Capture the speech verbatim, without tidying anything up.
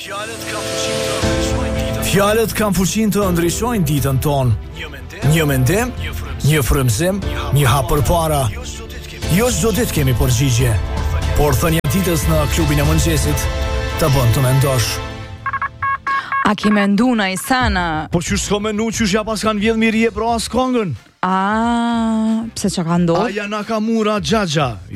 Fjalët kanë fuqinë të ndryshojnë ditën tonë. Një mendim, një frymëzim, një hap përpara. Jo çdo ditë kemi përgjigje, por thënia e ditës në klubin e mëngjesit të bën të mendosh. A ki mendu na Isana? Po qysh s'ko mendu, qysh ja pas kanë vjedh mirije pro as kongën? A, pse që ka ndodhur? Aja Nakamura Xhaxha.